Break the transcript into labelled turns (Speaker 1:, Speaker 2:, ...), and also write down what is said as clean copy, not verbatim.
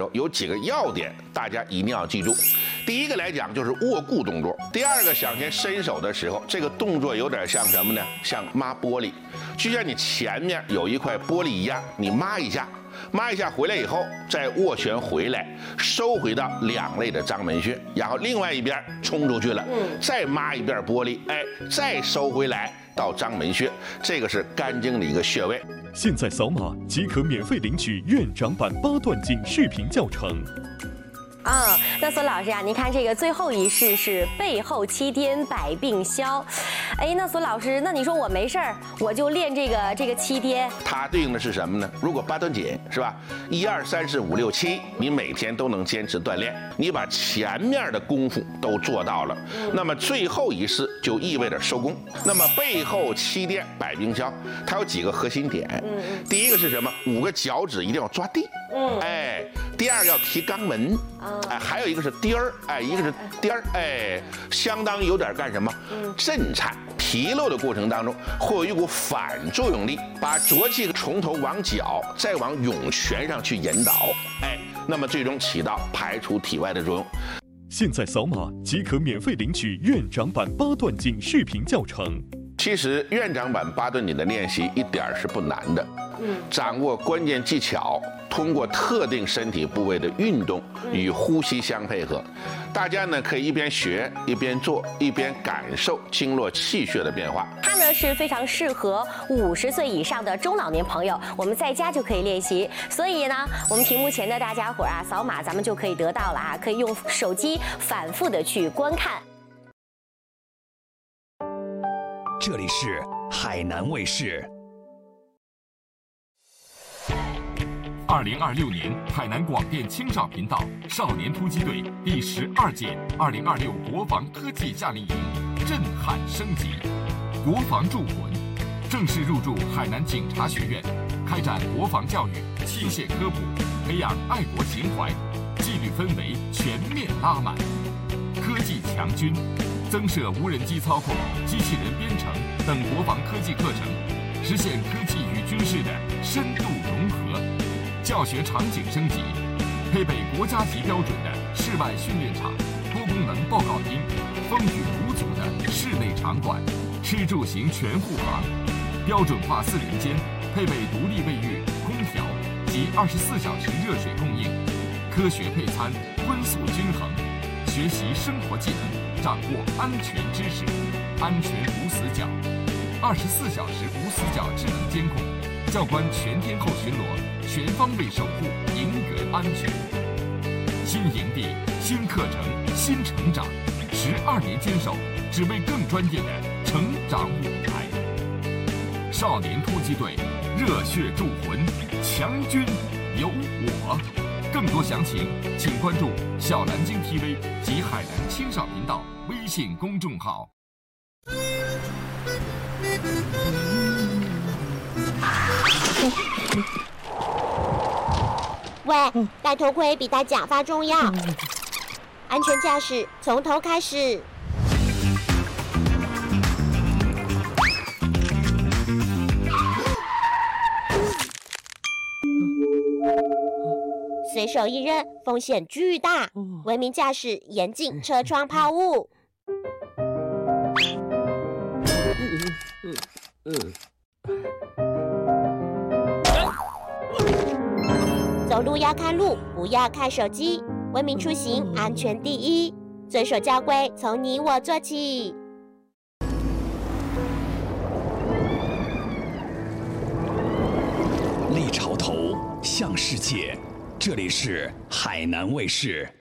Speaker 1: 候，有几个要点，大家一定要记住。第一个来讲就是握固动作，第二个向前伸手的时候，这个动作有点像什么呢？像抹玻璃，就像你前面有一块玻璃一样，你抹一下回来以后，再斡旋回来，收回到两肋的章门穴，然后另外一边冲出去了，再抹一遍玻璃，再收回来到章门穴，这个是肝经的一个穴位。
Speaker 2: 现在扫码即可免费领取院长版8段锦视频教程。
Speaker 3: 那孙老师啊，您看这个最后一式是背后7颠百病消。那孙老师，那你说我没事儿，我就练这个7颠，
Speaker 1: 它对应的是什么呢？如果8段锦是吧，1、2、3、4、5、6、7，你每天都能坚持锻炼，你把前面的功夫都做到了，那么最后一式就意味着收工。那么背后7颠百病消，它有几个核心点。第一个是什么？5个脚趾一定要抓地。第二个要提肛门。还有一个是颠儿，一个是颠儿，相当于有点干什么？震颤。提溜的过程当中，会有一股反作用力，把浊气从头往脚，再往涌泉上去引导，那么最终起到排除体外的作用。
Speaker 2: 现在扫码即可免费领取院长版8段锦视频教程。
Speaker 1: 其实院长版8段锦的练习一点是不难的，掌握关键技巧，通过特定身体部位的运动与呼吸相配合，大家呢可以一边学一边做，一边感受经络气血的变化。
Speaker 3: 它呢是非常适合50岁以上的中老年朋友，我们在家就可以练习。所以呢，我们屏幕前的大家伙啊，扫码咱们就可以得到了啊，可以用手机反复的去观看。
Speaker 4: 这里是海南卫视。
Speaker 5: 2026年海南广电青少频道少年突击队第12届2026国防科技夏令营震撼升级，国防铸魂，正式入驻海南警察学院，开展国防教育、器械科普，培养爱国情怀，纪律氛围全面拉满，科技强军。增设无人机操控、机器人编程等国防科技课程，实现科技与军事的深度融合。教学场景升级，配备国家级标准的室外训练场、多功能报告厅、风雨无阻的室内场馆，吃住行全护航。标准化4人间，配备独立卫浴、空调及24小时热水供应，科学配餐，荤素均衡。学习生活技能，掌握安全知识，安全无死角，24小时无死角智能监控，教官全天候巡逻，全方位守护严格安全。新营地、新课程、新成长，12年坚守，只为更专业的成长舞台。少年突击队，热血铸魂，强军有我。更多详情，请关注小南京 TV 及海南青少频道微信公众号。
Speaker 6: 喂，戴头盔比戴假发重要。安全驾驶从头开始。随手一扔，风险巨大。文明驾驶，严禁车窗抛物。走路要看路，不要看手机。文明出行，安全第一。遵守交规，从你我做起。
Speaker 4: 立潮头，向世界。这里是海南卫视。